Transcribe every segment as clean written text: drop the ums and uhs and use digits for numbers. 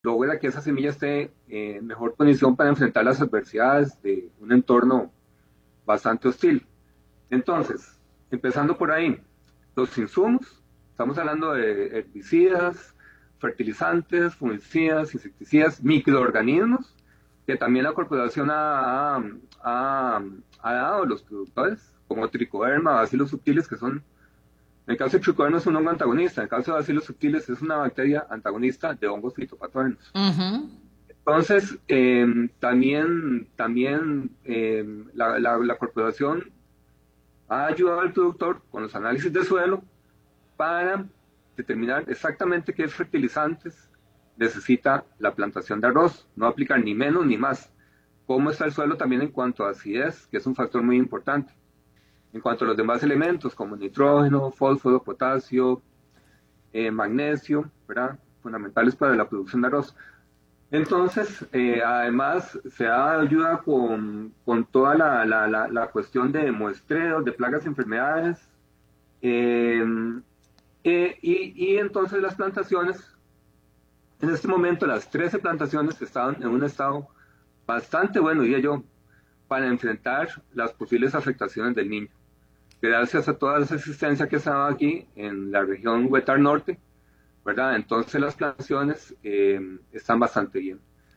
logra que esa semilla esté en mejor condición para enfrentar las adversidades de un entorno bastante hostil. Entonces, empezando por ahí, los insumos, estamos hablando de herbicidas, fertilizantes, fungicidas, insecticidas, microorganismos, que también la corporación ha dado a los productores, como tricoderma, bacilos subtiles, que son, en el caso de tricoderma es un hongo antagonista, en el caso de bacilos subtiles es una bacteria antagonista de hongos fitopatógenos. Ujú. Entonces, también la corporación ha ayudado al productor con los análisis de suelo para determinar exactamente qué fertilizantes necesita la plantación de arroz, no aplicar ni menos ni más. Cómo está el suelo también en cuanto a acidez, que es un factor muy importante. En cuanto a los demás elementos como nitrógeno, fósforo, potasio, magnesio, ¿verdad? Fundamentales para la producción de arroz. Entonces, además, se da ayuda con toda la cuestión de muestreos, de plagas y enfermedades. eh, y entonces las plantaciones, en este momento las 13 plantaciones estaban en un estado bastante bueno, diría yo, para enfrentar las posibles afectaciones del niño. Gracias a toda esa asistencia que estaba aquí en la región Huetar Norte, ¿verdad? Entonces las plantaciones están bastante bien.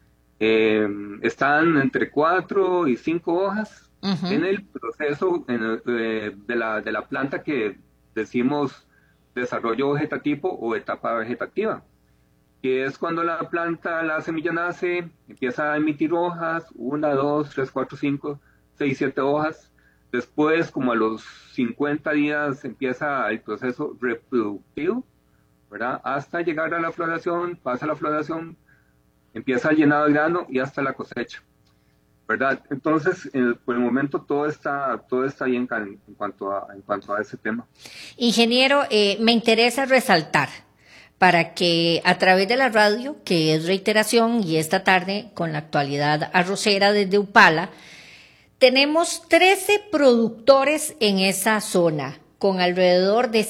Están entre 4 y 5 hojas en Ujú. el proceso de la planta que decimos desarrollo vegetativo o etapa vegetativa, que es cuando la planta, la semilla nace, empieza a emitir hojas, 1, 2, 3, 4, 5, 6, 7 hojas. Después, como a los 50 días, empieza el proceso reproductivo, ¿verdad? Hasta llegar a la floración, pasa la floración, empieza el llenado de grano y hasta la cosecha, ¿verdad? Entonces, por el momento todo está bien en cuanto a ese tema. Ingeniero, me interesa resaltar para que a través de la radio, que es reiteración, y esta tarde con la actualidad arrocera desde Upala, tenemos 13 productores en esa zona, con alrededor de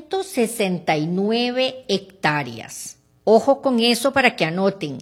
169 hectáreas. Ojo con eso para que anoten.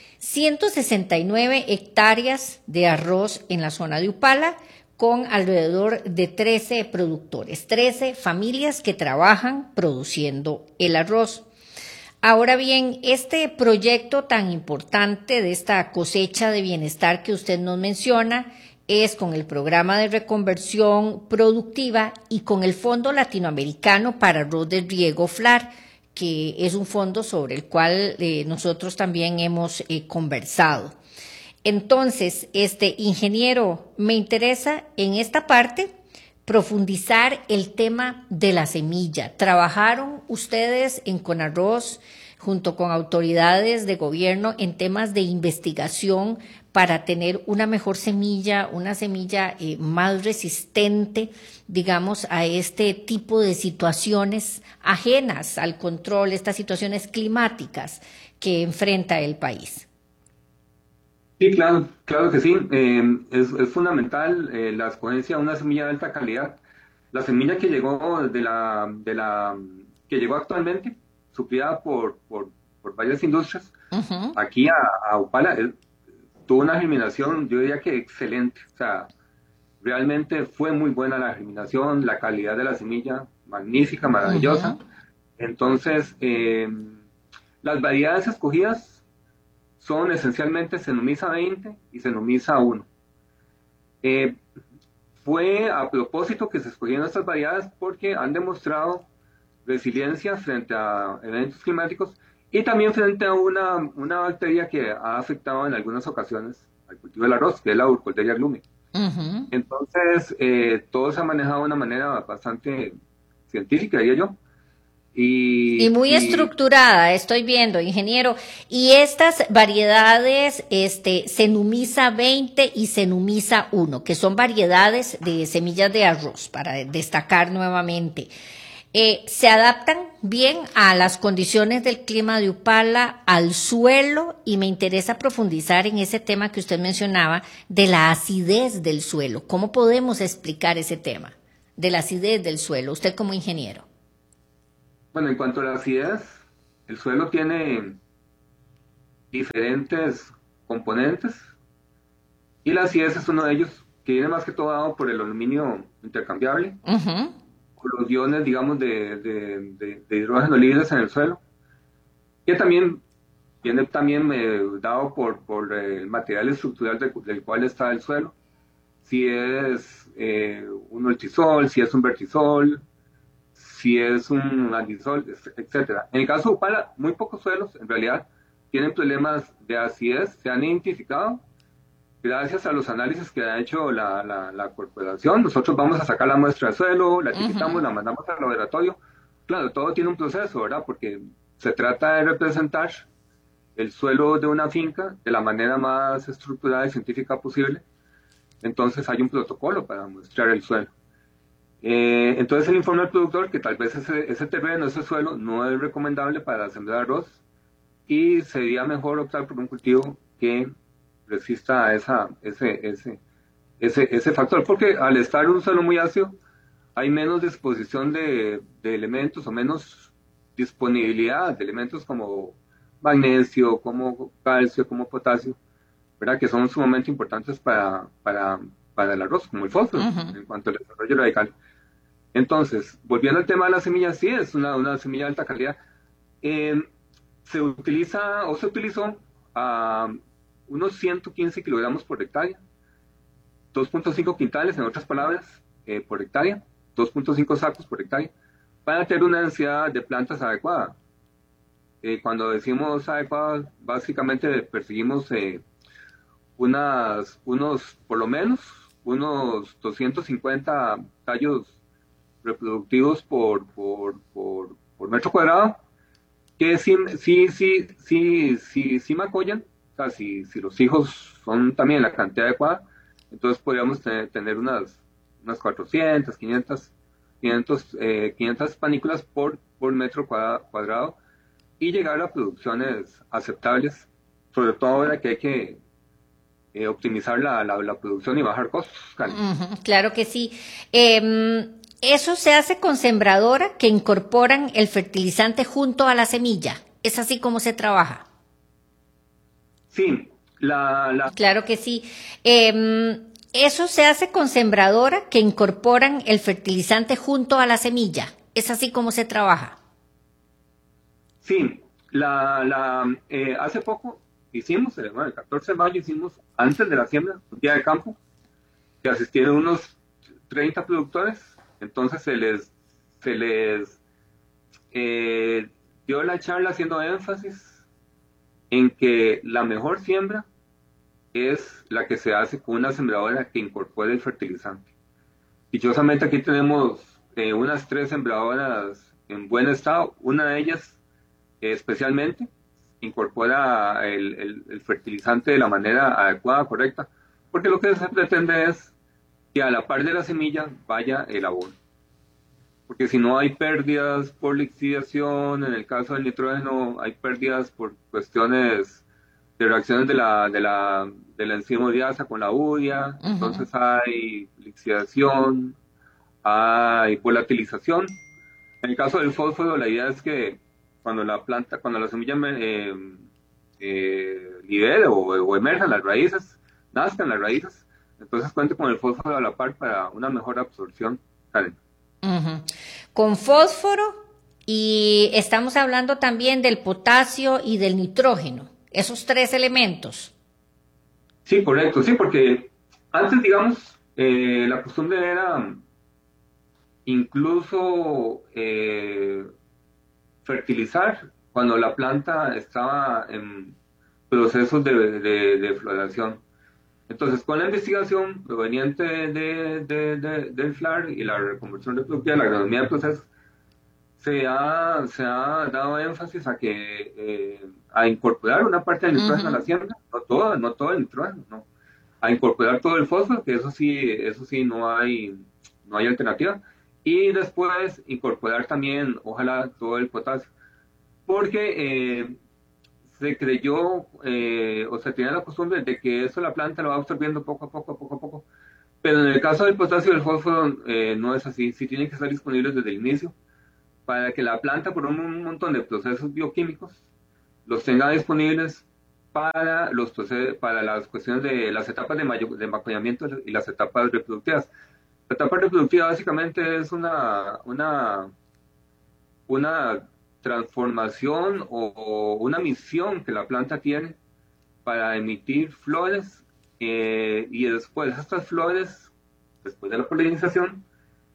169 hectáreas de arroz en la zona de Upala, con alrededor de 13 productores, 13 familias que trabajan produciendo el arroz. Ahora bien, este proyecto tan importante de esta cosecha de bienestar que usted nos menciona es con el programa de reconversión productiva y con el Fondo Latinoamericano para Arroz de Riego FLAR, que es un fondo sobre el cual nosotros también hemos conversado. Entonces, ingeniero, me interesa en esta parte profundizar el tema de la semilla. ¿Trabajaron ustedes en Conarroz junto con autoridades de gobierno en temas de investigación para tener una mejor semilla, una semilla más resistente, digamos, a este tipo de situaciones ajenas al control, estas situaciones climáticas que enfrenta el país? Sí, claro, claro que sí. Es fundamental la escogencia de una semilla de alta calidad. La semilla que llegó que llegó actualmente, suplida por varias industrias, Ujú. aquí a Upala, tuvo una germinación, yo diría que excelente. O sea, realmente fue muy buena la germinación, la calidad de la semilla, magnífica, maravillosa. Ujú. Entonces, las variedades escogidas son esencialmente Cenomyza 20 y Cenomyza 1. Eh, Fue a propósito que se escogieron estas variedades porque han demostrado resiliencia frente a eventos climáticos y también frente a una bacteria que ha afectado en algunas ocasiones al cultivo del arroz, que es la Burkholderia glumi. Ujú. Entonces, todo se ha manejado de una manera bastante científica, diría yo. Y muy Y estructurada, estoy viendo, ingeniero. Y estas variedades, Cenumiza 20 y Cenumiza 1, que son variedades de semillas de arroz, para destacar nuevamente, se adaptan bien a las condiciones del clima de Upala, al suelo, y me interesa profundizar en ese tema que usted mencionaba de la acidez del suelo. ¿Cómo podemos explicar ese tema de la acidez del suelo, usted como ingeniero? bueno, en cuanto a la acidez, el suelo tiene diferentes componentes, y la acidez es uno de ellos, que viene más que todo dado por el aluminio intercambiable, por los iones, digamos, de hidrógeno libres en el suelo, que también viene también dado por el material estructural del cual está el suelo, si es un multisol, si es un vertisol, si es un anisol, etcétera. En el caso de Upala, muy pocos suelos en realidad tienen problemas de acidez, se han identificado gracias a los análisis que ha hecho la corporación. Nosotros vamos a sacar la muestra de suelo, la etiquetamos, la mandamos al laboratorio. Claro, todo tiene un proceso, ¿verdad? Porque se trata de representar el suelo de una finca de la manera más estructurada y científica posible. Entonces hay un protocolo para mostrar el suelo. Entonces él informa al productor que tal vez ese terreno, ese suelo, no es recomendable para sembrar arroz y sería mejor optar por un cultivo que resista a ese factor, porque al estar un suelo muy ácido hay menos disposición de elementos o menos disponibilidad de elementos como magnesio, como calcio, como potasio, ¿verdad? Que son sumamente importantes para el arroz, como el fósforo, en cuanto al desarrollo radical. Entonces, volviendo al tema de la semilla, sí, es una semilla de alta calidad. Se utiliza o se utilizó a unos 115 kilogramos por hectárea, 2.5 quintales, en otras palabras, por hectárea, 2.5 sacos por hectárea, para tener una densidad de plantas adecuada. Cuando decimos adecuada, básicamente perseguimos por lo menos, unos 250 tallos reproductivos por metro cuadrado, que sí me apoyan. O sea, si los hijos son también la cantidad adecuada, entonces podríamos tener unas 400, 500 panículas por metro cuadrado y llegar a producciones aceptables, sobre todo ahora que hay que optimizar la producción y bajar costos. Claro que sí. Eso se hace con sembradora que incorporan el fertilizante junto a la semilla. ¿Es así como se trabaja? Sí. Claro que sí. Eso se hace con sembradora que incorporan el fertilizante junto a la semilla. ¿Es así como se trabaja? Sí. Hace poco hicimos, el 14 de mayo hicimos, antes de la siembra, un día de campo, que asistieron unos 30 productores. Entonces se les dio la charla haciendo énfasis en que la mejor siembra es la que se hace con una sembradora que incorpore el fertilizante. Dichosamente aquí tenemos unas 3 sembradoras en buen estado. Una de ellas especialmente incorpora el fertilizante de la manera adecuada, correcta, porque lo que se pretende es que a la par de la semilla vaya el abono. Porque si no hay pérdidas por lixiviación, en el caso del nitrógeno hay pérdidas por cuestiones de reacciones de la enzima ureasa con la urea, entonces hay lixiviación, hay volatilización. En el caso del fósforo, la idea es que cuando la semilla libere o emerjan las raíces, nazcan las raíces, entonces cuente con el fósforo a la par para una mejor absorción, Karen. Con fósforo, y estamos hablando también del potasio y del nitrógeno, esos 3 elementos. Sí, correcto, sí, porque antes, digamos, la costumbre era incluso fertilizar cuando la planta estaba en procesos de floración. Entonces, con la investigación proveniente del FLAR y la reconversión reproductiva, la agronomía de procesos, se ha dado énfasis a incorporar una parte del nitrógeno a la siembra, no todo el nitrógeno, no. A incorporar todo el fósforo, que eso sí no hay alternativa. Y después incorporar también, ojalá, todo el potasio. Porque se creyó, o se tenía la costumbre de que eso la planta lo va absorbiendo poco a poco. Pero en el caso del potasio y del fósforo no es así. Sí tienen que estar disponibles desde el inicio para que la planta, por un montón de procesos bioquímicos, los tenga disponibles para las cuestiones de las etapas de macullamiento y las etapas reproductivas. La etapa reproductiva básicamente es una transformación o una misión que la planta tiene para emitir flores, y después estas flores, después de la polinización,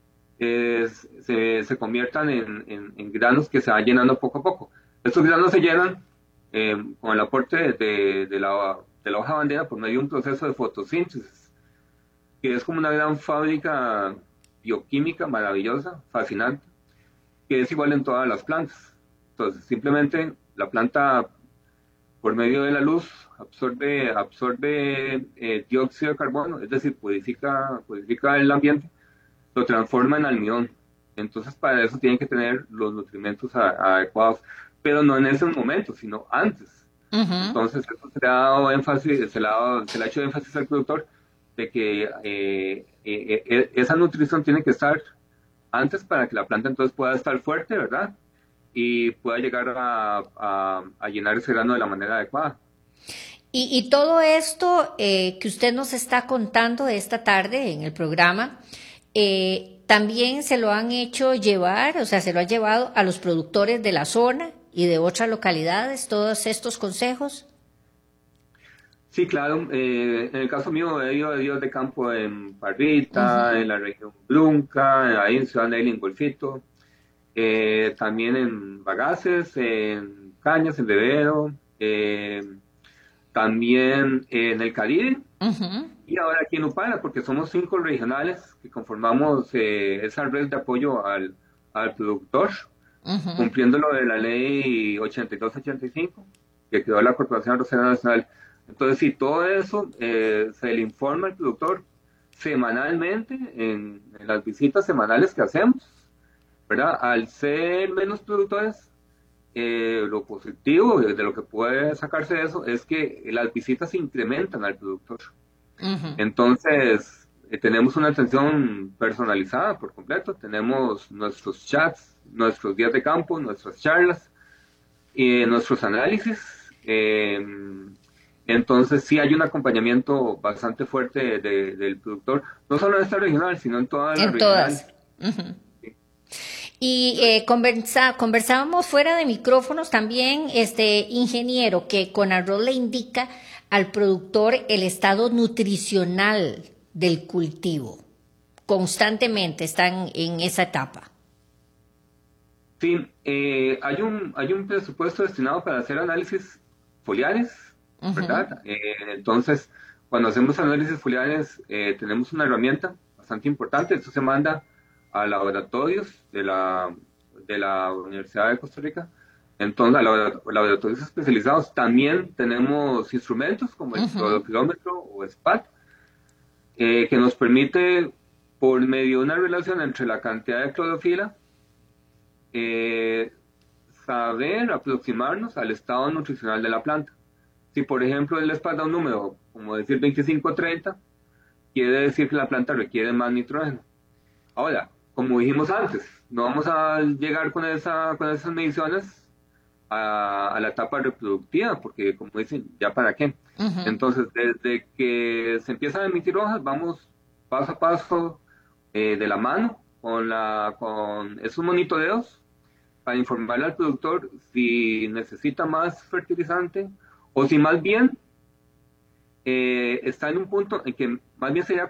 se conviertan en granos que se van llenando poco a poco. Estos granos se llenan con el aporte de la hoja bandera por medio de un proceso de fotosíntesis, que es como una gran fábrica bioquímica maravillosa, fascinante, que es igual en todas las plantas. Entonces, simplemente la planta, por medio de la luz, absorbe dióxido de carbono, es decir, purifica el ambiente, lo transforma en almidón. Entonces, para eso tienen que tener los nutrimentos adecuados, pero no en ese momento, sino antes. Uh-huh. Entonces, eso se le ha dado énfasis, se le ha hecho énfasis al productor de que esa nutrición tiene que estar antes para que la planta entonces pueda estar fuerte, ¿verdad? Y pueda llegar a llenar ese grano de la manera adecuada. Y todo esto que usted nos está contando esta tarde en el programa, también se lo han hecho llevar, o sea, se lo ha llevado a los productores de la zona y de otras localidades, todos estos consejos. Sí, claro. En el caso mío, he ido a días de campo en Parrita, uh-huh, en la región Brunca, ahí en Ciudad Nelly, en Golfito, también en Bagaces, en Cañas, en Bebero, también en el Caribe, uh-huh, y ahora aquí en Upala, porque somos 5 regionales que conformamos esa red de apoyo al productor, uh-huh, cumpliendo lo de la ley 8285, que creó la Corporación Arrocera Nacional. Entonces, sí, todo eso se le informa al productor semanalmente en las visitas semanales que hacemos, ¿verdad? Al ser menos productores, lo positivo de lo que puede sacarse de eso es que las visitas incrementan al productor. Uh-huh. Entonces, tenemos una atención personalizada por completo, tenemos nuestros chats, nuestros días de campo, nuestras charlas, nuestros análisis. Entonces sí hay un acompañamiento bastante fuerte del productor, no solo en esta regional, sino en todas las regionales. Uh-huh. Sí. Y conversábamos fuera de micrófonos también, ingeniero, que Conarroz le indica al productor el estado nutricional del cultivo. Constantemente están en esa etapa. Sí, hay un presupuesto destinado para hacer análisis foliares, ¿verdad? Uh-huh. Entonces, cuando hacemos análisis foliares, tenemos una herramienta bastante importante. Esto se manda a laboratorios de la Universidad de Costa Rica. Entonces, a laboratorios especializados. También tenemos instrumentos como el clorofilómetro o SPAT, que nos permite, por medio de una relación entre la cantidad de clorofila, saber aproximarnos al estado nutricional de la planta. Si, por ejemplo, el SPAT da un número, como decir 25-30, quiere decir que la planta requiere más nitrógeno. Ahora, como dijimos antes, no vamos a llegar con esas mediciones a la etapa reproductiva, porque, como dicen, ¿ya para qué? Uh-huh. Entonces, desde que se empiezan a emitir hojas, vamos paso a paso, de la mano, con esos monitoreos, para informarle al productor si necesita más fertilizante, o si más bien está en un punto en que más bien sería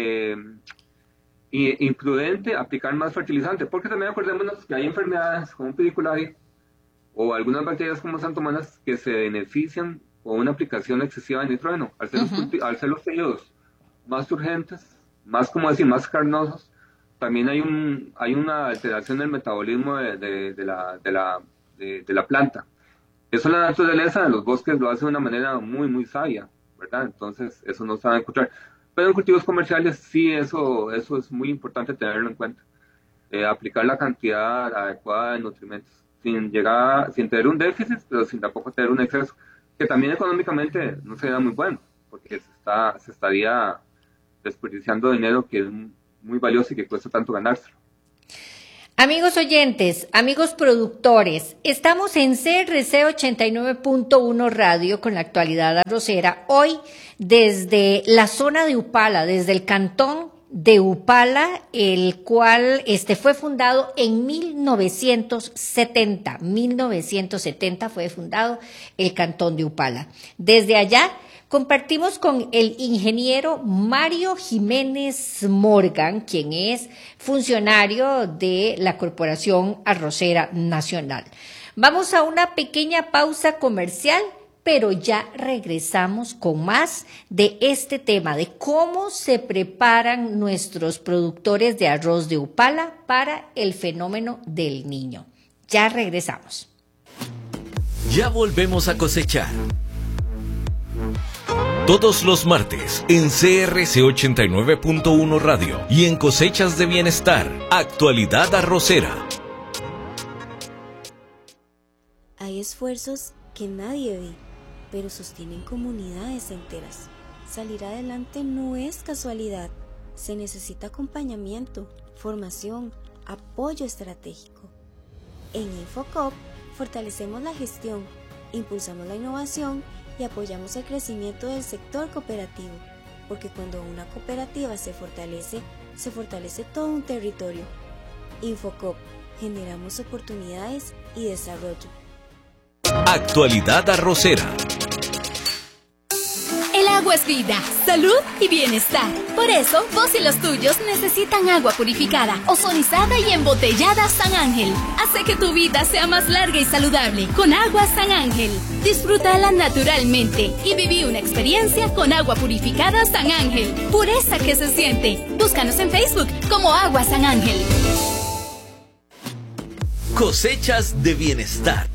imprudente aplicar más fertilizante, porque también acordémonos que hay enfermedades como un pediculario o algunas bacterias como santomonas que se benefician con una aplicación excesiva de nitrógeno. Al ser los tejidos más urgentes, más carnosos, también hay una alteración del metabolismo de la planta. Eso la naturaleza de los bosques lo hace de una manera muy, muy sabia, ¿verdad? Entonces, eso no se va a encontrar. Pero en cultivos comerciales sí, eso es muy importante tenerlo en cuenta. Aplicar la cantidad adecuada de nutrimentos, sin tener un déficit, pero sin tampoco tener un exceso, que también económicamente no sería muy bueno, porque se estaría desperdiciando dinero que es muy valioso y que cuesta tanto ganárselo. Amigos oyentes, amigos productores, estamos en CRC 89.1 Radio con la actualidad arrocera, hoy desde la zona de Upala, desde el cantón de Upala, el cual fue fundado en 1970. 1970 fue fundado el cantón de Upala. Desde allá compartimos con el ingeniero Mario Jiménez Morgan, quien es funcionario de la Corporación Arrocera Nacional. Vamos a una pequeña pausa comercial, pero ya regresamos con más de este tema, de cómo se preparan nuestros productores de arroz de Upala para el fenómeno del Niño. Ya regresamos. Ya volvemos a cosechar. Todos los martes en CRC 89.1 Radio y en Cosechas de Bienestar, Actualidad Arrocera. Hay esfuerzos que nadie ve, pero sostienen comunidades enteras. Salir adelante no es casualidad, se necesita acompañamiento, formación, apoyo estratégico. En Infocop fortalecemos la gestión, impulsamos la innovación y apoyamos el crecimiento del sector cooperativo, porque cuando una cooperativa se fortalece todo un territorio. Infocop, generamos oportunidades y desarrollo. Actualidad Arrocera. El agua es vida, salud y bienestar. Por eso, vos y los tuyos necesitan agua purificada, ozonizada y embotellada San Ángel. Hace que tu vida sea más larga y saludable con agua San Ángel. Disfrútala naturalmente y viví una experiencia con agua purificada San Ángel. Pureza que se siente. Búscanos en Facebook como Agua San Ángel. Cosechas de Bienestar.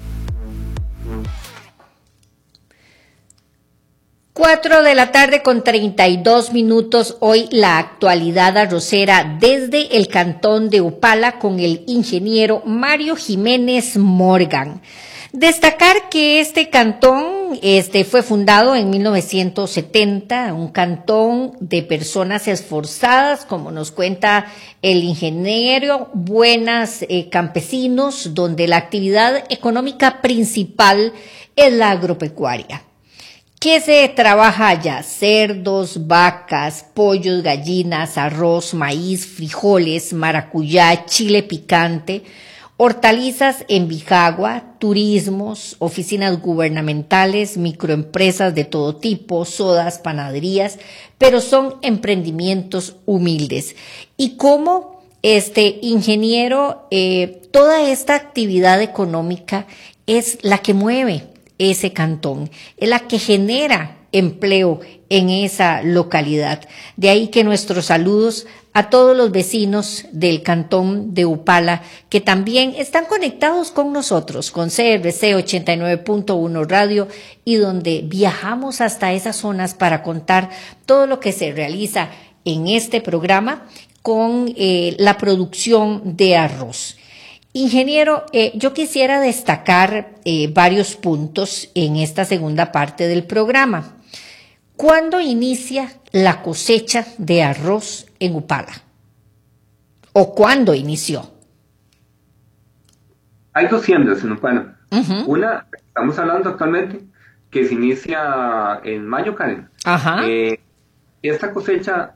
4 de la tarde con 32 minutos, hoy la actualidad arrocera desde el cantón de Upala con el ingeniero Mario Jiménez Morgan. Destacar que este cantón fue fundado en 1970, un cantón de personas esforzadas, como nos cuenta el ingeniero, buenas campesinos, donde la actividad económica principal es la agropecuaria. ¿Qué se trabaja allá? Cerdos, vacas, pollos, gallinas, arroz, maíz, frijoles, maracuyá, chile picante, hortalizas en Bijagua, turismos, oficinas gubernamentales, microempresas de todo tipo, sodas, panaderías, pero son emprendimientos humildes. Y como ingeniero, toda esta actividad económica es la que mueve ese cantón, es la que genera empleo en esa localidad. De ahí que nuestros saludos a todos los vecinos del cantón de Upala que también están conectados con nosotros, con CRC 89.1 Radio, y donde viajamos hasta esas zonas para contar todo lo que se realiza en este programa con la producción de arroz. Ingeniero, yo quisiera destacar varios puntos en esta segunda parte del programa. ¿Cuándo inicia la cosecha de arroz en Upala? ¿O cuándo inició? Hay dos siembras en Upala. Uh-huh. Una, estamos hablando actualmente, que se inicia en mayo, Karen. Ajá. Esta cosecha,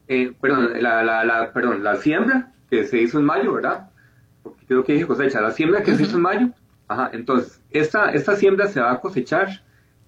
la siembra que se hizo en mayo, ¿verdad? Porque creo que dije cosecha, la siembra que se hizo en mayo. Ajá, entonces, esta siembra se va a cosechar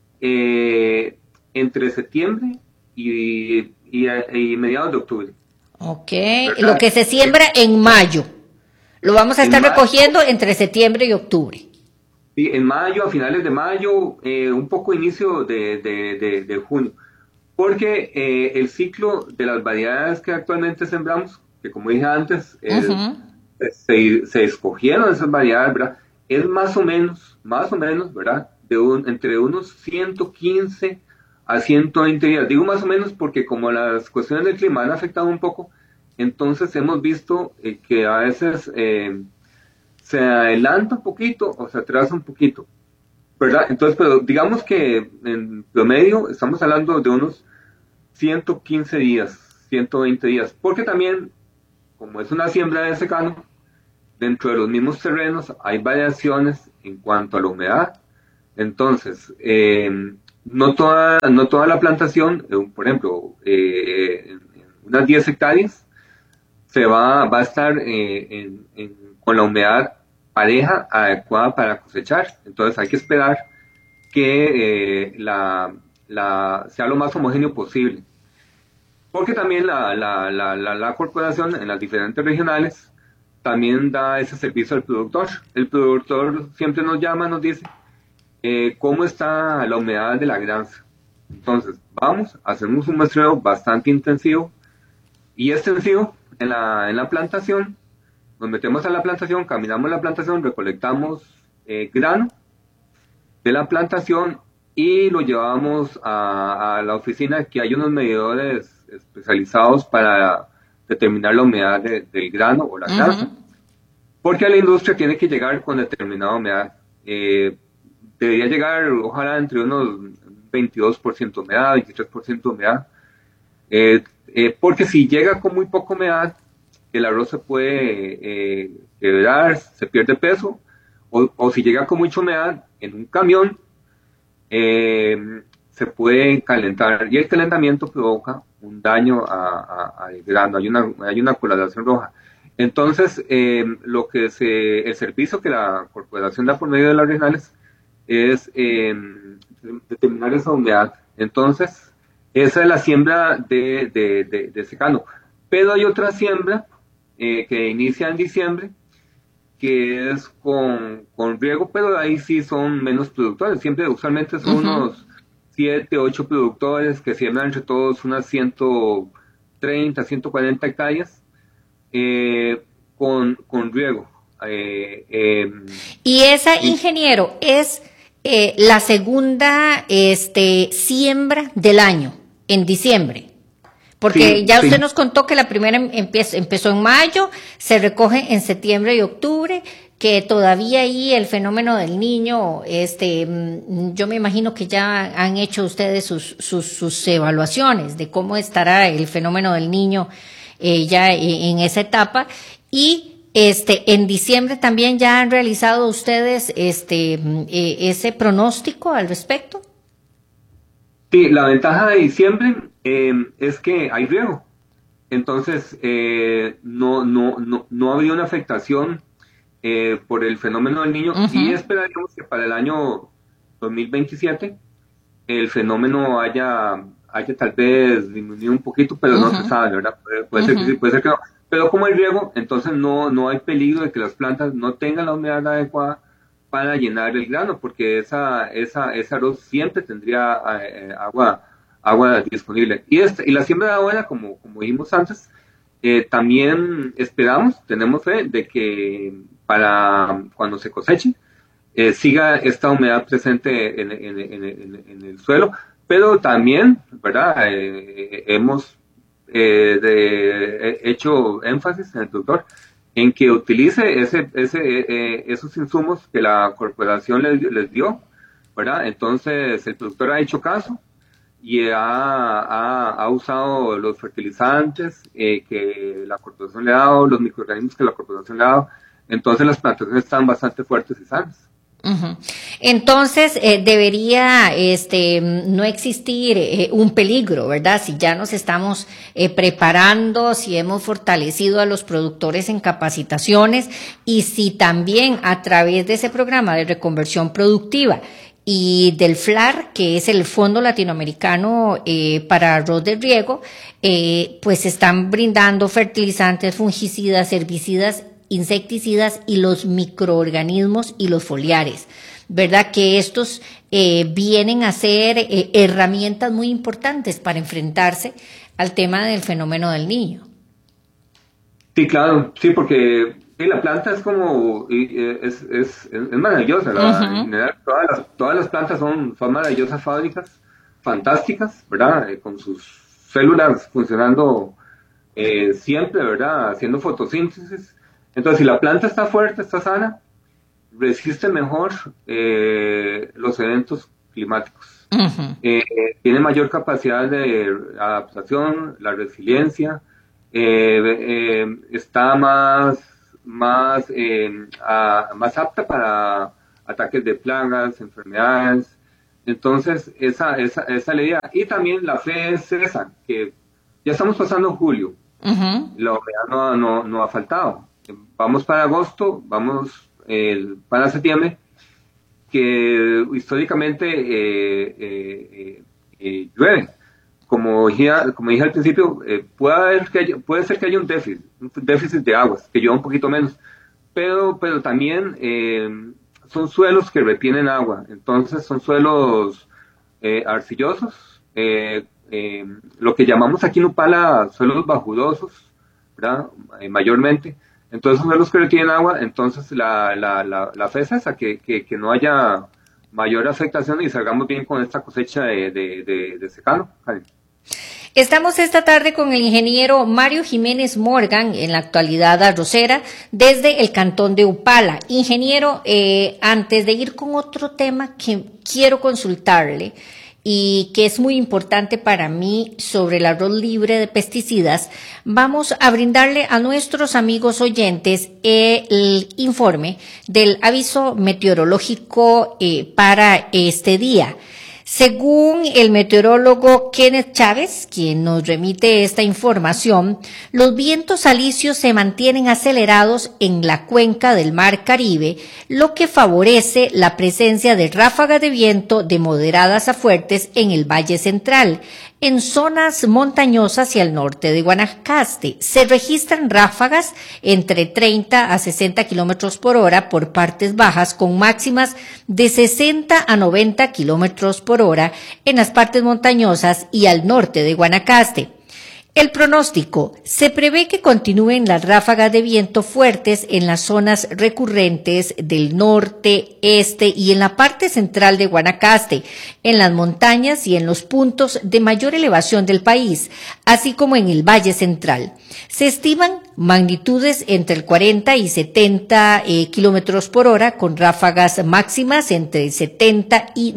entre septiembre y mediados de octubre. Ok, lo que se siembra en mayo, lo vamos a estar recogiendo entre septiembre y octubre. Sí, en mayo, a finales de mayo, un poco inicio de junio, porque el ciclo de las variedades que actualmente sembramos, que como dije antes, se escogieron esas variedades, ¿verdad? Es más o menos, ¿verdad? Entre unos 115 a 120 días. Digo más o menos porque como las cuestiones del clima han afectado un poco, entonces hemos visto que a veces se adelanta un poquito o se atrasa un poquito, ¿verdad? Entonces, pero digamos que en promedio estamos hablando de unos 115 días, 120 días, porque también, como es una siembra de secano, dentro de los mismos terrenos hay variaciones en cuanto a la humedad. Entonces, no toda la plantación, por ejemplo, en unas 10 hectáreas, va a estar con la humedad pareja, adecuada para cosechar. Entonces hay que esperar que sea lo más homogéneo posible. Porque también la corporación en las diferentes regionales también da ese servicio al productor. El productor siempre nos llama, nos dice cómo está la humedad de la granza. Entonces hacemos un muestreo bastante intensivo y extensivo en la plantación. Nos metemos a la plantación, caminamos la plantación, recolectamos grano de la plantación y lo llevamos a la oficina, que hay unos medidores especializados para determinar la humedad del grano o la grasa, porque a la industria tiene que llegar con determinada humedad. Debería llegar, ojalá, entre unos 22% de humedad, 23% de humedad, porque si llega con muy poca humedad, el arroz se puede quebrar, se pierde peso, o si llega con mucha humedad en un camión, se puede calentar, y el calentamiento provoca un daño al grano, hay una coloración roja. Entonces, el servicio que la corporación da por medio de las regionales es determinar esa humedad. Entonces, esa es la siembra de secano. Pero hay otra siembra que inicia en diciembre, que es con riego, pero ahí sí son menos productores. Usualmente son unos 7, 8 productores que siembran entre todos unas 130, 140 hectáreas con riego. Y esa, ingeniero, es la segunda siembra del año, en diciembre. Porque sí, ya usted nos contó que la primera empezó en mayo, se recoge en septiembre y octubre, que todavía ahí el fenómeno del niño, yo me imagino que ya han hecho ustedes sus evaluaciones de cómo estará el fenómeno del niño ya en esa etapa. Y en diciembre también ya han realizado ustedes ese pronóstico al respecto. Sí, la ventaja de diciembre es que hay riego. Entonces, no ha habido una afectación por el fenómeno del niño, y esperaríamos que para el año 2027 el fenómeno haya tal vez disminuido un poquito, pero no se sabe, ¿verdad? Puede ser que sí, puede ser que no. Pero como hay riego, entonces no hay peligro de que las plantas no tengan la humedad adecuada para llenar el grano, porque ese arroz siempre tendría agua disponible. Y la siembra de ahora, como dijimos antes, también tenemos fe de que para cuando se coseche, siga esta humedad presente en el suelo, pero también, ¿verdad? Hemos hecho énfasis en el productor en que utilice esos insumos que la corporación les dio, ¿verdad? Entonces el productor ha hecho caso y ha usado los fertilizantes que la corporación le ha dado, los microorganismos que la corporación le ha dado. Entonces las plantaciones están bastante fuertes y sanas. Entonces debería no existir un peligro, ¿verdad? Si ya nos estamos preparando, si hemos fortalecido a los productores en capacitaciones, y si también a través de ese programa de reconversión productiva y del FLAR, que es el Fondo Latinoamericano para Arroz de Riego, pues están brindando fertilizantes, fungicidas, herbicidas, insecticidas y los microorganismos y los foliares, ¿verdad? Que estos vienen a ser herramientas muy importantes para enfrentarse al tema del fenómeno del niño. Sí, claro, sí, porque la planta es como, es maravillosa, en general, todas las plantas son maravillosas fábricas, fantásticas, ¿verdad? Con sus células funcionando siempre, ¿verdad? Haciendo fotosíntesis. Entonces, si la planta está fuerte, está sana, resiste mejor los eventos climáticos. Tiene mayor capacidad de adaptación, la resiliencia, está más más apta para ataques de plagas, enfermedades. Entonces, esa es la idea. Y también la fe es esa, que ya estamos pasando julio. La humedad no ha faltado. Vamos para agosto, vamos para septiembre, que históricamente llueve. Como dije al principio, puede ser que haya un déficit de aguas, que llueva un poquito menos, pero también son suelos que retienen agua, entonces son suelos arcillosos, lo que llamamos aquí en Upala suelos bajudosos, ¿verdad? Mayormente. Entonces, suelos que retienen agua, entonces la fe es esa, que no haya mayor afectación y salgamos bien con esta cosecha de secano. Estamos esta tarde con el ingeniero Mario Jiménez Morgan, en la actualidad arrocera, desde el cantón de Upala. Ingeniero, antes de ir con otro tema que quiero consultarle, y que es muy importante para mí sobre el arroz libre de pesticidas, vamos a brindarle a nuestros amigos oyentes el informe del aviso meteorológico para este día. Según el meteorólogo Kenneth Chávez, quien nos remite esta información, los vientos alisios se mantienen acelerados en la cuenca del Mar Caribe, lo que favorece la presencia de ráfagas de viento de moderadas a fuertes en el Valle Central. En zonas montañosas y al norte de Guanacaste se registran ráfagas entre 30 a 60 kilómetros por hora por partes bajas, con máximas de 60 a 90 kilómetros por hora en las partes montañosas y al norte de Guanacaste. El pronóstico: se prevé que continúen las ráfagas de viento fuertes en las zonas recurrentes del norte, este y en la parte central de Guanacaste, en las montañas y en los puntos de mayor elevación del país, así como en el Valle Central. Se estiman magnitudes entre el 40 y 70 kilómetros por hora, con ráfagas máximas entre 70 y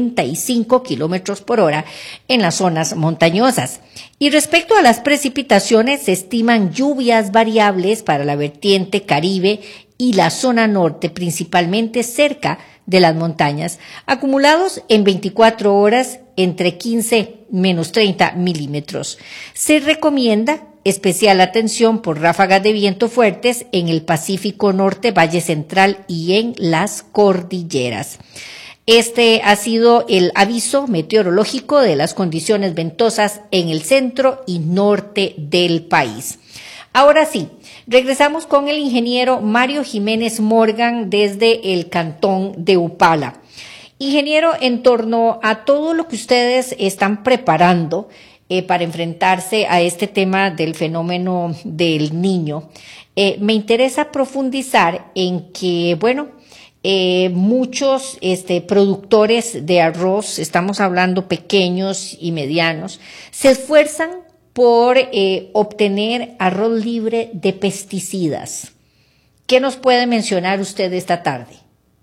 95 kilómetros por hora en las zonas montañosas. Y respecto a las precipitaciones, se estiman lluvias variables para la vertiente Caribe y la zona norte, principalmente cerca de las montañas, acumulados en 24 horas entre 15 menos 30 milímetros. Se recomienda especial atención por ráfagas de viento fuertes en el Pacífico Norte, Valle Central y en las cordilleras. Este ha sido el aviso meteorológico de las condiciones ventosas en el centro y norte del país. Ahora sí, regresamos con el ingeniero Mario Jiménez Morgan desde el cantón de Upala. Ingeniero, en torno a todo lo que ustedes están preparando para enfrentarse a este tema del fenómeno del Niño, me interesa profundizar en que, muchos productores de arroz, estamos hablando pequeños y medianos, se esfuerzan por obtener arroz libre de pesticidas. ¿Qué nos puede mencionar usted esta tarde?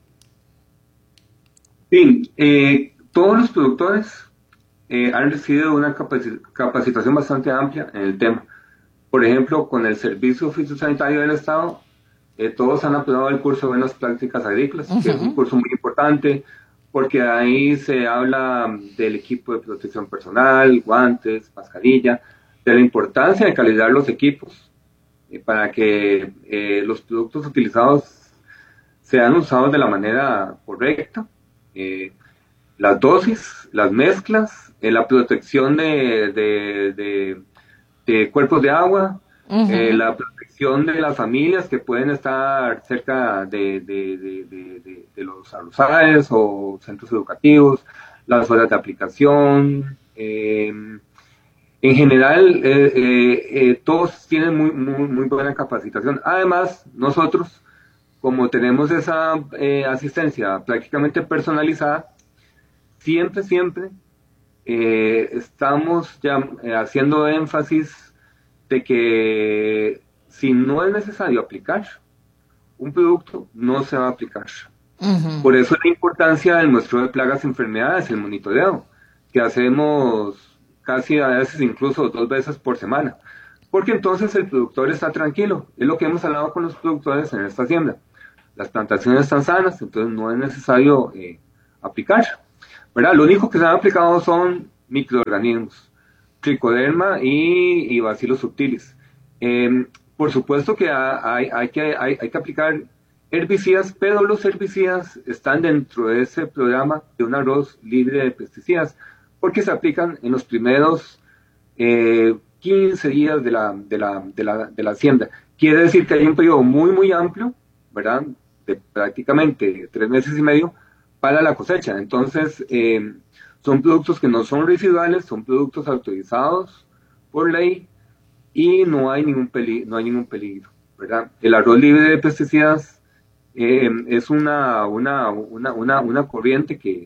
Sí, todos los productores han recibido una capacitación bastante amplia en el tema. Por ejemplo, con el Servicio Fitosanitario del Estado, todos han aprobado el curso de Buenas Prácticas Agrícolas, que es un curso muy importante, porque ahí se habla del equipo de protección personal, guantes, mascarilla, de la importancia de calibrar los equipos para que los productos utilizados sean usados de la manera correcta, las dosis, las mezclas, la protección de cuerpos de agua, la protección de las familias que pueden estar cerca de los arrozales o centros educativos, las horas de aplicación. En general, todos tienen muy buena capacitación. Además, nosotros, como tenemos esa asistencia prácticamente personalizada, siempre estamos ya haciendo énfasis de que si no es necesario aplicar un producto, no se va a aplicar. Por eso la importancia del muestreo de plagas y enfermedades, el monitoreo, que hacemos casi a veces incluso 2 veces por semana, porque entonces el productor está tranquilo. Es lo que hemos hablado con los productores en esta siembra. Las plantaciones están sanas, entonces no es necesario aplicar, ¿verdad? Lo único que se han aplicado son microorganismos, tricoderma y bacillus subtilis. Por supuesto que hay que aplicar herbicidas, pero los herbicidas están dentro de ese programa de un arroz libre de pesticidas, porque se aplican en los primeros 15 días de la siembra. Quiere decir que hay un periodo muy amplio, ¿verdad?, de prácticamente 3 meses y medio para la cosecha. Entonces, son productos que no son residuales, son productos autorizados por ley y no hay ningún peligro, ¿verdad? El arroz libre de pesticidas es una corriente que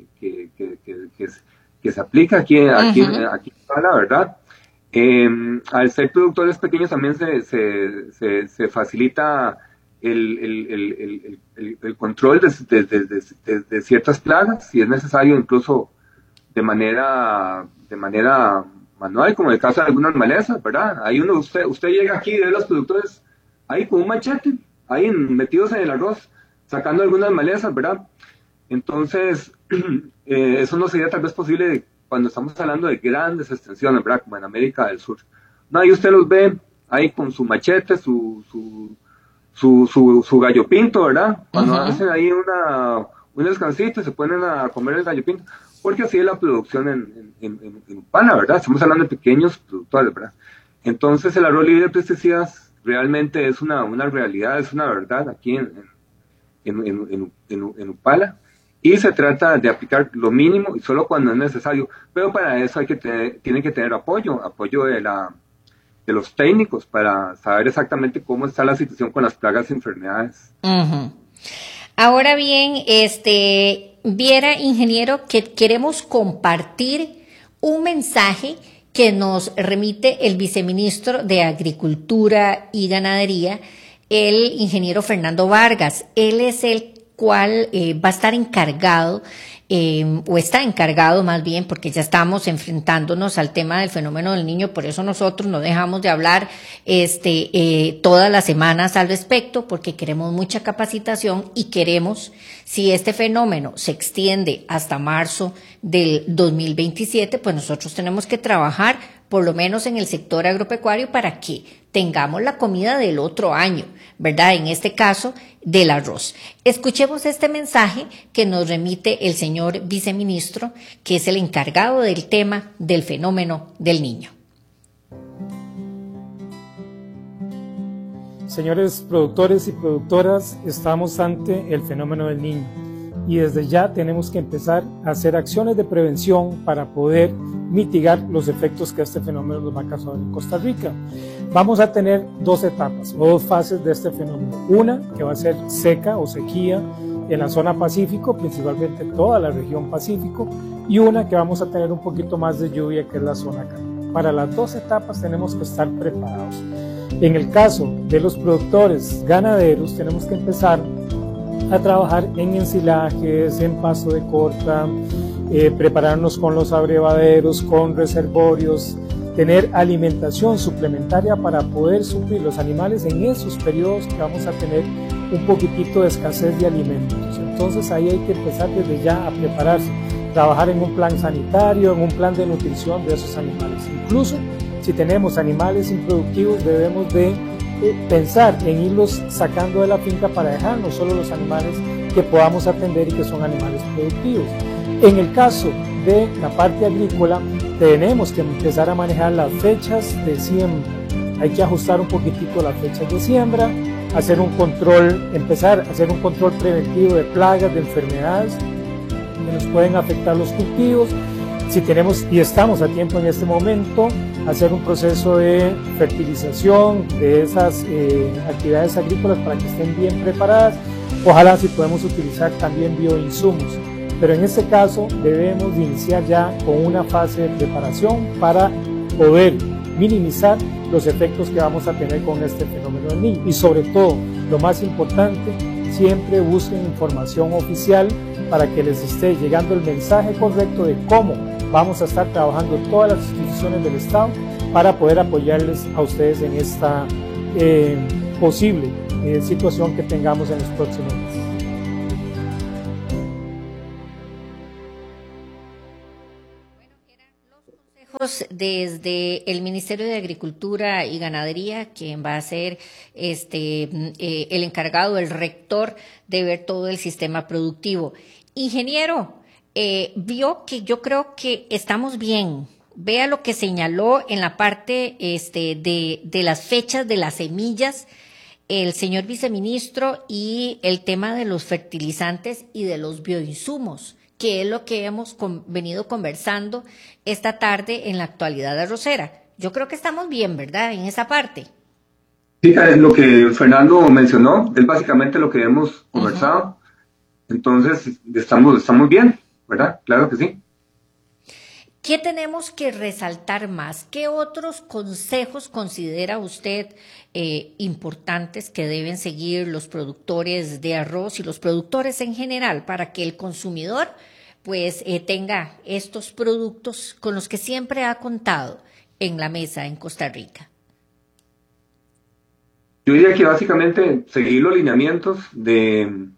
se aplica aquí en la verdad. Al ser productores pequeños también se facilita el control de ciertas plagas, si es necesario, incluso de manera manual, como en el caso de algunas malezas, ¿verdad? Ahí usted llega aquí y ve a los productores ahí con un machete, ahí metidos en el arroz, sacando algunas malezas, ¿verdad? Entonces, eso no sería tal vez posible cuando estamos hablando de grandes extensiones, ¿verdad?, como en América del Sur. No, ahí usted los ve ahí con su machete, su gallo pinto, ¿verdad? Cuando hacen ahí un descansito y se ponen a comer el gallo pinto, porque así es la producción en Upala, ¿verdad? Estamos hablando de pequeños productores, ¿verdad? Entonces el arroz libre de pesticidas realmente es una realidad, es una verdad aquí en Upala, y se trata de aplicar lo mínimo y solo cuando es necesario, pero para eso tienen que tener apoyo de los técnicos para saber exactamente cómo está la situación con las plagas y enfermedades. Ahora bien, viera, ingeniero, que queremos compartir un mensaje que nos remite el viceministro de Agricultura y Ganadería, el ingeniero Fernando Vargas. Él es el cual va a estar encargado, o está encargado más bien, porque ya estamos enfrentándonos al tema del fenómeno del niño, por eso nosotros no dejamos de hablar todas las semanas al respecto, porque queremos mucha capacitación y queremos, si este fenómeno se extiende hasta marzo del 2027, pues nosotros tenemos que trabajar por lo menos en el sector agropecuario para que tengamos la comida del otro año, ¿verdad? En este caso, del arroz. Escuchemos este mensaje que nos remite el señor viceministro, que es el encargado del tema del fenómeno del niño. Señores productores y productoras, estamos ante el fenómeno del niño y desde ya tenemos que empezar a hacer acciones de prevención para poder mitigar los efectos que este fenómeno nos va a causar en Costa Rica. Vamos a tener 2 etapas o 2 fases de este fenómeno. Una que va a ser seca o sequía en la zona Pacífico, principalmente toda la región Pacífico, y una que vamos a tener un poquito más de lluvia, que es la zona Caribe. Para las 2 etapas tenemos que estar preparados. En el caso de los productores ganaderos, tenemos que empezar a trabajar en ensilajes, en pasto de corta, prepararnos con los abrevaderos, con reservorios, tener alimentación suplementaria para poder suplir los animales en esos periodos que vamos a tener un poquitito de escasez de alimentos. Entonces ahí hay que empezar desde ya a prepararse, trabajar en un plan sanitario, en un plan de nutrición de esos animales. Incluso si tenemos animales improductivos, debemos de pensar en irlos sacando de la finca para dejarnos solo los animales que podamos atender y que son animales productivos. En el caso de la parte agrícola, tenemos que empezar a manejar las fechas de siembra. Hay que ajustar un poquitito las fechas de siembra, hacer un control, empezar a hacer un control preventivo de plagas, de enfermedades que nos pueden afectar los cultivos. Si tenemos y estamos a tiempo en este momento, hacer un proceso de fertilización de esas actividades agrícolas para que estén bien preparadas. Ojalá si podemos utilizar también bioinsumos. Pero en este caso debemos de iniciar ya con una fase de preparación para poder minimizar los efectos que vamos a tener con este fenómeno del niño. Y sobre todo, lo más importante, siempre busquen información oficial para que les esté llegando el mensaje correcto de cómo vamos a estar trabajando todas las instituciones del Estado para poder apoyarles a ustedes en esta posible situación que tengamos en los próximos meses. Desde el Ministerio de Agricultura y Ganadería, quien va a ser el encargado, el rector de ver todo el sistema productivo. Ingeniero, vio que yo creo que estamos bien. Vea lo que señaló en la parte de las fechas de las semillas el señor viceministro y el tema de los fertilizantes y de los bioinsumos, que es lo que hemos venido conversando esta tarde en la actualidad arrocera. Yo creo que estamos bien, ¿verdad?, en esa parte. Sí, lo que Fernando mencionó es básicamente lo que hemos conversado. Entonces, estamos bien, ¿verdad? Claro que sí. ¿Qué tenemos que resaltar más? ¿Qué otros consejos considera usted importantes que deben seguir los productores de arroz y los productores en general para que el consumidor pues tenga estos productos con los que siempre ha contado en la mesa en Costa Rica? Yo diría que básicamente seguir los lineamientos del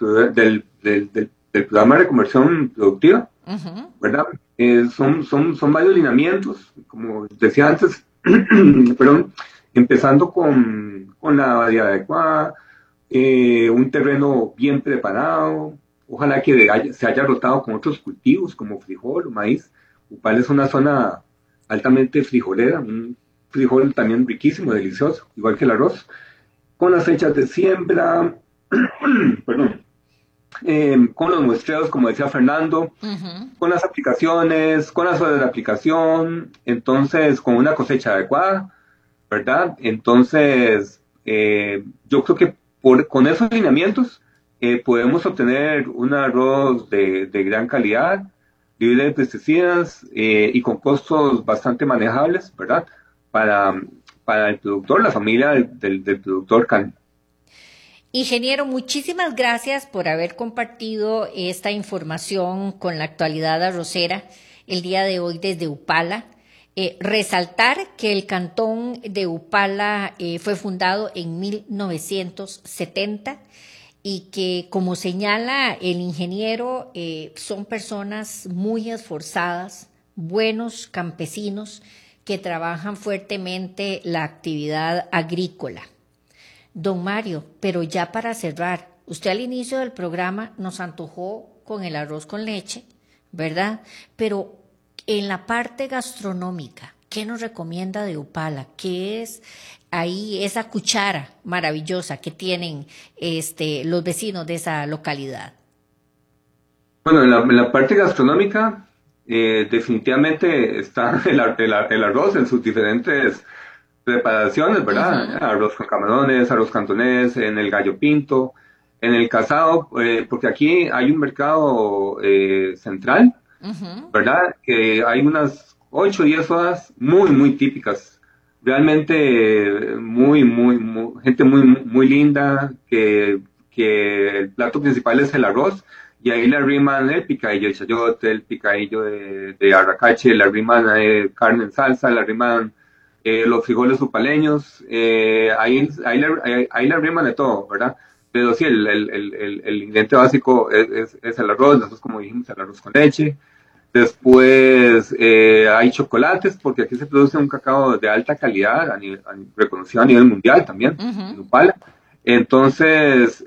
programa de reconversión productiva, ¿verdad? Son varios lineamientos, como decía antes, perdón, empezando con la variedad adecuada, un terreno bien preparado, ojalá que se haya rotado con otros cultivos como frijol o maíz. Upala es una zona altamente frijolera, un frijol también riquísimo, delicioso, igual que el arroz, con las fechas de siembra, perdón, con los muestreos, como decía Fernando, con las aplicaciones, con las horas de aplicación, entonces con una cosecha adecuada, ¿verdad? Entonces, yo creo que con esos lineamientos podemos obtener un arroz de gran calidad, libre de pesticidas y con costos bastante manejables, ¿verdad? Para el productor, la familia del productor can. Ingeniero, muchísimas gracias por haber compartido esta información con la actualidad arrocera el día de hoy desde Upala. Resaltar que el cantón de Upala fue fundado en 1970 y que, como señala el ingeniero, son personas muy esforzadas, buenos campesinos que trabajan fuertemente la actividad agrícola. Don Mario, pero ya para cerrar, usted al inicio del programa nos antojó con el arroz con leche, ¿verdad? Pero en la parte gastronómica, ¿qué nos recomienda de Upala? ¿Qué es ahí esa cuchara maravillosa que tienen los vecinos de esa localidad? Bueno, en la parte gastronómica, definitivamente está el arroz en sus diferentes preparaciones, ¿verdad? Arroz con camarones, arroz cantonés, en el gallo pinto, en el casado, porque aquí hay un mercado central, ¿verdad? Que hay unas 8 o 10 horas muy típicas, realmente gente muy linda, que el plato principal es el arroz, y ahí le arriman el picadillo de chayote, el picadillo de arracache, le arriman carne en salsa, le arriman los frijoles upaleños, ahí le arriman de todo, ¿verdad? Pero sí, el ingrediente básico es el arroz, nosotros como dijimos, el arroz con leche. Después hay chocolates, porque aquí se produce un cacao de alta calidad, reconocido a nivel mundial también, en Upala. Entonces,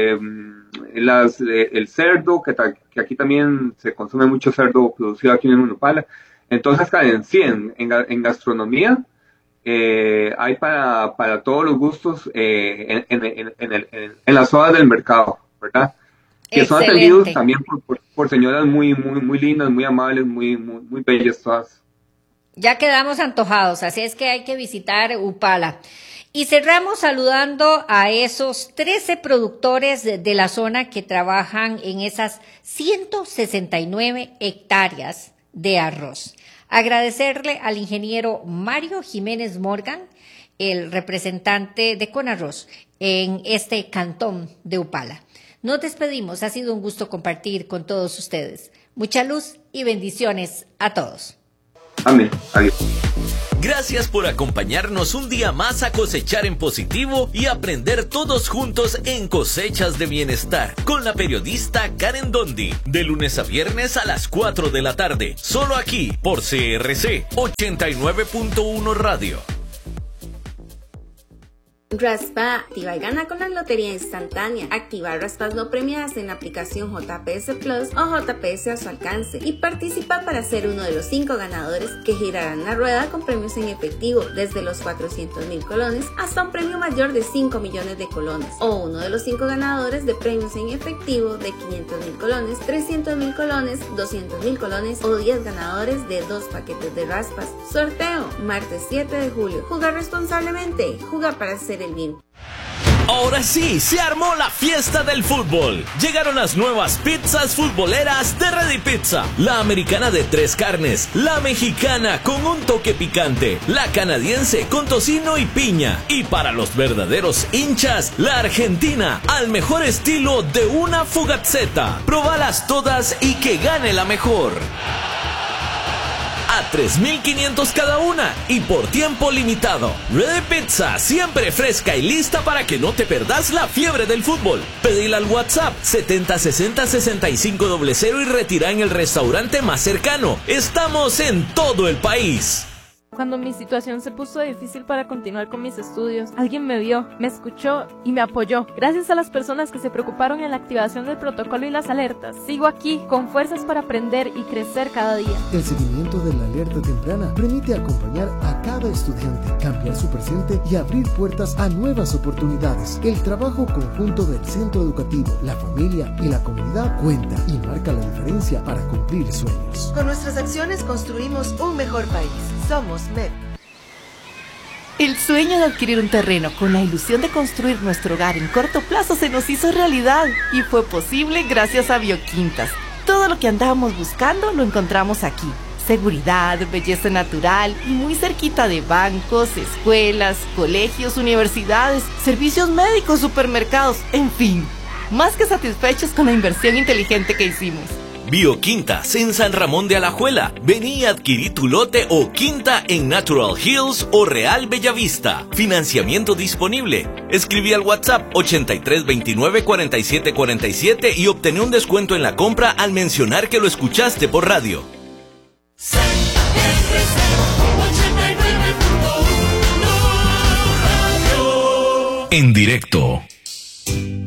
el cerdo, que aquí también se consume mucho cerdo producido aquí en Upala. Entonces, en gastronomía, hay para todos los gustos en las zonas del mercado, ¿verdad? Que Excelente. Son atendidos también por señoras muy lindas, muy amables, muy bellas todas. Ya quedamos antojados, así es que hay que visitar Upala. Y cerramos saludando a esos 13 productores de la zona que trabajan en esas 169 hectáreas de arroz. Agradecerle al ingeniero Mario Jiménez Morgan, el representante de Conarroz en este cantón de Upala. Nos despedimos, ha sido un gusto compartir con todos ustedes. Mucha luz y bendiciones a todos. Amén. Adiós. Gracias por acompañarnos un día más a cosechar en positivo y aprender todos juntos en Cosechas de Bienestar con la periodista Karen Dondi, de lunes a viernes a las 4 de la tarde, solo aquí por CRC 89.1 Radio. Raspa, activa y gana con la lotería instantánea. Activa raspas no premiadas en la aplicación JPS Plus o JPS a su alcance y participa para ser uno de los 5 ganadores que girarán la rueda con premios en efectivo desde los 400,000 colones hasta un premio mayor de 5 millones de colones, o uno de los 5 ganadores de premios en efectivo de 500,000 colones, 300,000 colones, 200,000 colones o 10 ganadores de 2 paquetes de raspas. Sorteo martes 7 de julio. Jugar responsablemente. Jugar para ser el bien. Ahora sí, se armó la fiesta del fútbol. Llegaron las nuevas pizzas futboleras de Ready Pizza. La americana de 3 carnes, la mexicana con un toque picante, la canadiense con tocino y piña. Y para los verdaderos hinchas, la argentina al mejor estilo de una Fugazzetta. Probalas todas y que gane la mejor. A 3,500 cada una y por tiempo limitado. Ready Pizza, siempre fresca y lista para que no te perdas la fiebre del fútbol. Pedila al WhatsApp 7060-6500 y retira en el restaurante más cercano. Estamos en todo el país. Cuando mi situación se puso difícil para continuar con mis estudios, alguien me vio, me escuchó y me apoyó. Gracias a las personas que se preocuparon en la activación del protocolo y las alertas, sigo aquí con fuerzas para aprender y crecer cada día. El seguimiento de la alerta temprana permite acompañar a cada estudiante, cambiar su presente y abrir puertas a nuevas oportunidades. El trabajo conjunto del centro educativo, la familia y la comunidad cuenta y marca la diferencia para cumplir sueños. Con nuestras acciones construimos un mejor país. Somos MEP. El sueño de adquirir un terreno con la ilusión de construir nuestro hogar en corto plazo se nos hizo realidad y fue posible gracias a Bioquintas. Todo lo que andábamos buscando lo encontramos aquí. Seguridad, belleza natural y muy cerquita de bancos, escuelas, colegios, universidades, servicios médicos, supermercados, en fin. Más que satisfechos con la inversión inteligente que hicimos. Bioquintas en San Ramón de Alajuela. Vení y adquirí tu lote o quinta en Natural Hills o Real Bellavista. Financiamiento disponible. Escribí al WhatsApp 8329-4747 y obtené un descuento en la compra al mencionar que lo escuchaste por radio. En directo.